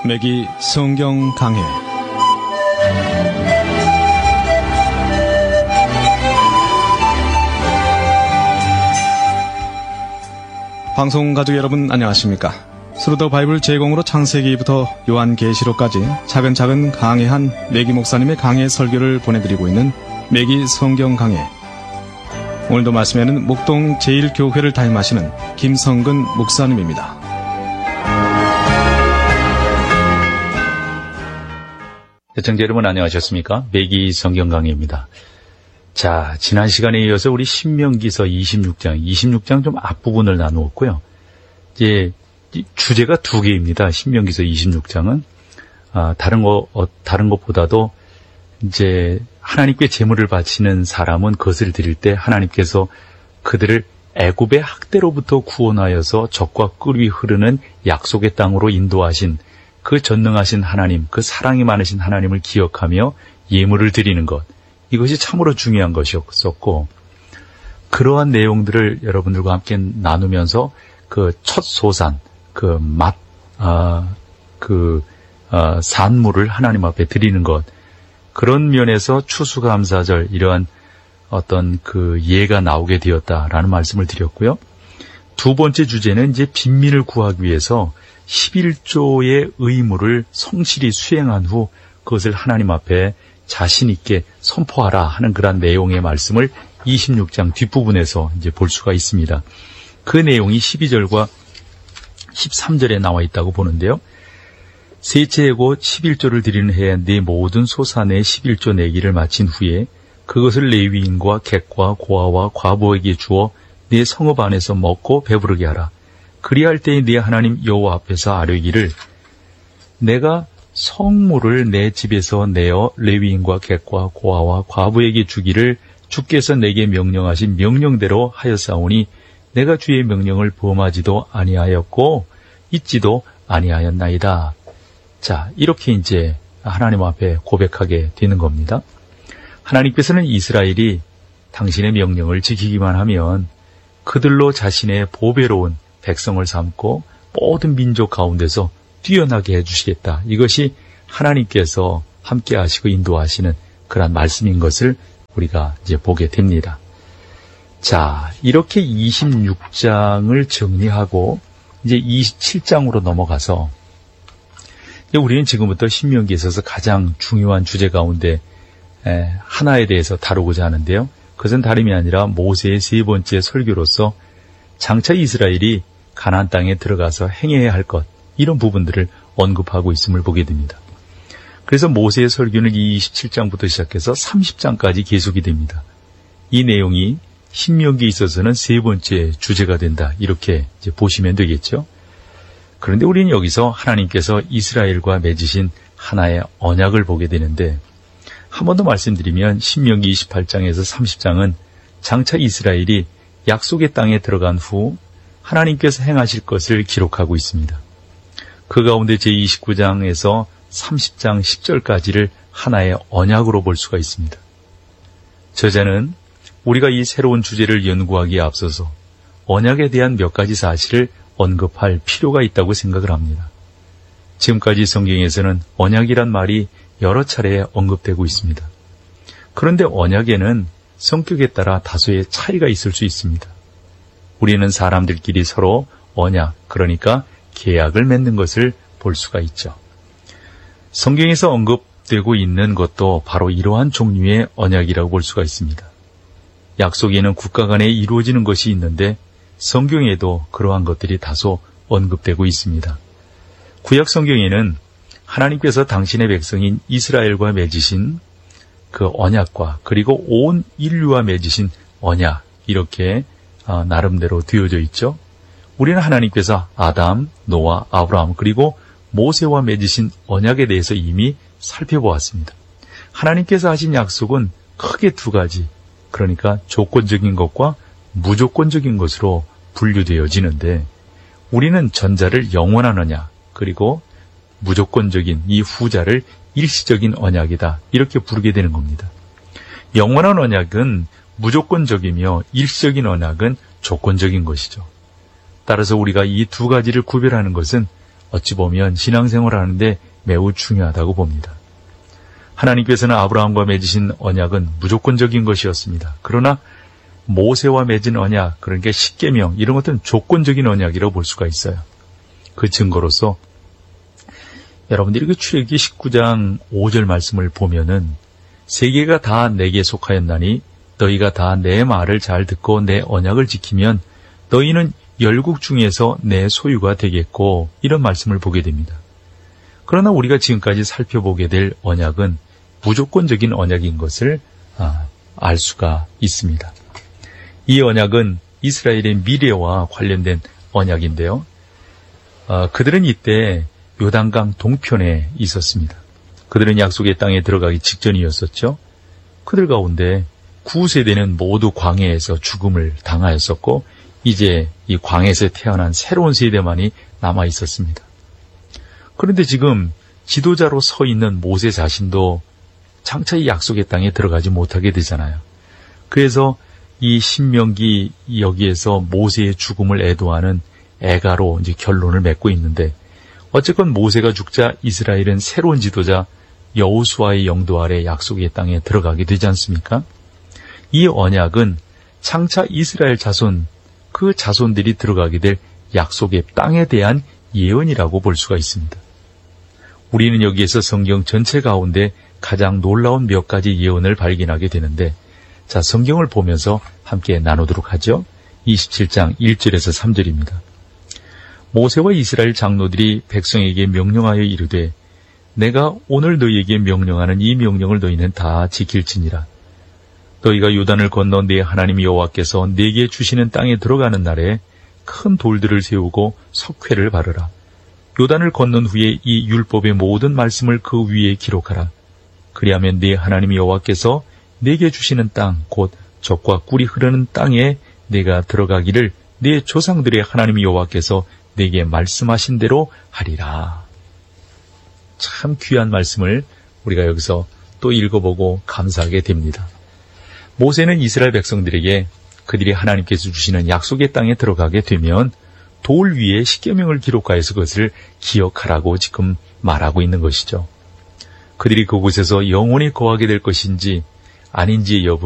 매기 성경 강해. 방송 가족 여러분 안녕하십니까? 스루더 바이블 제공으로 창세기부터 요한계시록까지 차근차근 강해한 매기 목사님의 강해 설교를 보내드리고 있는 매기 성경 강해. 오늘도 말씀에는 목동 제1교회를 담임하시는 김성근 목사님입니다. 시청자 여러분 안녕하셨습니까? 매기 성경 강해입니다. 자, 지난 시간에 이어서 우리 신명기서 26장 좀 앞부분을 나누었고요. 이제 주제가 두 개입니다. 신명기서 26장은 다른 것보다도 이제 하나님께 제물을 바치는 사람은 그것을 드릴 때 하나님께서 그들을 애굽의 학대로부터 구원하여서 적과 꿀이 흐르는 약속의 땅으로 인도하신 그 전능하신 하나님, 그 사랑이 많으신 하나님을 기억하며 예물을 드리는 것, 이것이 참으로 중요한 것이었었고, 그러한 내용들을 여러분들과 함께 나누면서 그 첫 소산, 산물을 하나님 앞에 드리는 것, 그런 면에서 추수감사절, 이러한 어떤 그 예가 나오게 되었다라는 말씀을 드렸고요. 두 번째 주제는 이제 빈민을 구하기 위해서 11조의 의무를 성실히 수행한 후 그것을 하나님 앞에 자신 있게 선포하라 하는 그런 내용의 말씀을 26장 뒷부분에서 이제 볼 수가 있습니다. 그 내용이 12절과 13절에 나와 있다고 보는데요. 셋째 해고 11조를 드리는 해에 네 모든 소산의 11조 내기를 마친 후에 그것을 레위인과 객과 고아와 과부에게 주어 네 성읍 안에서 먹고 배부르게 하라. 그리할 때에 네 하나님 여호와 앞에서 아뢰기를 내가 성물을 내 집에서 내어 레위인과 객과 고아와 과부에게 주기를 주께서 내게 명령하신 명령대로 하였사오니 내가 주의 명령을 범하지도 아니하였고 잊지도 아니하였나이다. 자, 이렇게 이제 하나님 앞에 고백하게 되는 겁니다. 하나님께서는 이스라엘이 당신의 명령을 지키기만 하면 그들로 자신의 보배로운 백성을 삼고 모든 민족 가운데서 뛰어나게 해주시겠다. 이것이 하나님께서 함께 하시고 인도하시는 그런 말씀인 것을 우리가 이제 보게 됩니다. 자, 이렇게 26장을 정리하고 이제 27장으로 넘어가서 우리는 지금부터 신명기에 있어서 가장 중요한 주제 가운데 하나에 대해서 다루고자 하는데요. 그것은 다름이 아니라 모세의 세 번째 설교로서 장차 이스라엘이 가나안 땅에 들어가서 행해야 할 것, 이런 부분들을 언급하고 있음을 보게 됩니다. 그래서 모세의 설교는 27장부터 시작해서 30장까지 계속이 됩니다. 이 내용이 신명기에 있어서는 세 번째 주제가 된다, 이렇게 이제 보시면 되겠죠. 그런데 우리는 여기서 하나님께서 이스라엘과 맺으신 하나의 언약을 보게 되는데, 한 번 더 말씀드리면 신명기 28장에서 30장은 장차 이스라엘이 약속의 땅에 들어간 후 하나님께서 행하실 것을 기록하고 있습니다. 그 가운데 제29장에서 30장 10절까지를 하나의 언약으로 볼 수가 있습니다. 저자는 우리가 이 새로운 주제를 연구하기에 앞서서 언약에 대한 몇 가지 사실을 언급할 필요가 있다고 생각을 합니다. 지금까지 성경에서는 언약이란 말이 여러 차례 언급되고 있습니다. 그런데 언약에는 성격에 따라 다소의 차이가 있을 수 있습니다. 우리는 사람들끼리 서로 언약, 그러니까 계약을 맺는 것을 볼 수가 있죠. 성경에서 언급되고 있는 것도 바로 이러한 종류의 언약이라고 볼 수가 있습니다. 약속에는 국가 간에 이루어지는 것이 있는데 성경에도 그러한 것들이 다소 언급되고 있습니다. 구약 성경에는 하나님께서 당신의 백성인 이스라엘과 맺으신 그 언약과 그리고 온 인류와 맺으신 언약, 이렇게 나름대로 되어져 있죠. 우리는 하나님께서 아담, 노아, 아브라함 그리고 모세와 맺으신 언약에 대해서 이미 살펴보았습니다. 하나님께서 하신 약속은 크게 두 가지, 그러니까 조건적인 것과 무조건적인 것으로 분류되어지는데, 우리는 전자를 영원한 언약, 그리고 무조건적인 이 후자를 일시적인 언약이다, 이렇게 부르게 되는 겁니다. 영원한 언약은 무조건적이며 일시적인 언약은 조건적인 것이죠. 따라서 우리가 이 두 가지를 구별하는 것은 어찌 보면 신앙생활을 하는데 매우 중요하다고 봅니다. 하나님께서는 아브라함과 맺으신 언약은 무조건적인 것이었습니다. 그러나 모세와 맺은 언약, 그러니까 십계명 이런 것들은 조건적인 언약이라고 볼 수가 있어요. 그 증거로서 여러분들이 그 출애굽기 19장 5절 말씀을 보면은 세계가 다 내게 속하였나니 너희가 다 내 말을 잘 듣고 내 언약을 지키면 너희는 열국 중에서 내 소유가 되겠고, 이런 말씀을 보게 됩니다. 그러나 우리가 지금까지 살펴보게 될 언약은 무조건적인 언약인 것을 알 수가 있습니다. 이 언약은 이스라엘의 미래와 관련된 언약인데요. 그들은 이때 요단강 동편에 있었습니다. 그들은 약속의 땅에 들어가기 직전이었었죠. 그들 가운데 9세대는 모두 광야에서 죽음을 당하였었고, 이제 이 광야에서 태어난 새로운 세대만이 남아 있었습니다. 그런데 지금 지도자로 서 있는 모세 자신도 장차 이 약속의 땅에 들어가지 못하게 되잖아요. 그래서 이 신명기 여기에서 모세의 죽음을 애도하는 애가로 이제 결론을 맺고 있는데, 어쨌건 모세가 죽자 이스라엘은 새로운 지도자 여호수아의 영도 아래 약속의 땅에 들어가게 되지 않습니까? 이 언약은 장차 이스라엘 자손, 그 자손들이 들어가게 될 약속의 땅에 대한 예언이라고 볼 수가 있습니다. 우리는 여기에서 성경 전체 가운데 가장 놀라운 몇 가지 예언을 발견하게 되는데, 자, 성경을 보면서 함께 나누도록 하죠. 27장 1절에서 3절입니다. 모세와 이스라엘 장로들이 백성에게 명령하여 이르되 내가 오늘 너희에게 명령하는 이 명령을 너희는 다 지킬지니라. 너희가 요단을 건너 네 하나님 여호와께서 네게 주시는 땅에 들어가는 날에 큰 돌들을 세우고 석회를 바르라. 요단을 건넌 후에 이 율법의 모든 말씀을 그 위에 기록하라. 그리하면 네 하나님 여호와께서 네게 주시는 땅, 곧 젖과 꿀이 흐르는 땅에 네가 들어가기를 네 조상들의 하나님 여호와께서 네게 말씀하신 대로 하리라. 참 귀한 말씀을 우리가 여기서 또 읽어보고 감사하게 됩니다. 모세는 이스라엘 백성들에게 그들이 하나님께서 주시는 약속의 땅에 들어가게 되면 돌 위에 십계명을 기록하여서 그것을 기억하라고 지금 말하고 있는 것이죠. 그들이 그곳에서 영원히 거하게 될 것인지 아닌지 여부